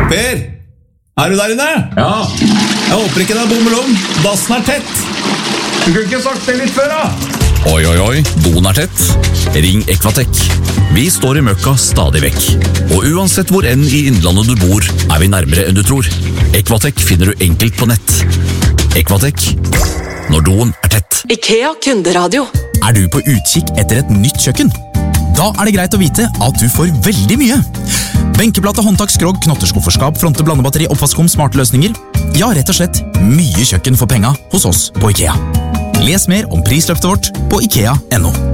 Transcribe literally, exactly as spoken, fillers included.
Per, er du der inne? Ja. Jeg håper ikke det er bommelom. Dassen er tett. Du kunne ikke sagt det litt før, da. Oi, oi, oi, doen er tett. Ring Equatec. Vi står i møkka stadig vekk. Og uansett hvor enn i innlandet du bor, er vi nærmere enn du tror. Equatec finner du enkelt på nett. Equatec, når doen er tett. IKEA kunderadio. Er du på utkikk etter et nytt kjøkken? Da er det greit å vite at du får veldig mye. Benkeplate, håndtak, skrog, knotterskufferskap, fronte, blandebatteri, oppvaskkom, smarte løsninger. Ja, rett og slett mye kjøkken for penga hos oss på IKEA. Les mer om prisløftet vårt på ikea punktum no.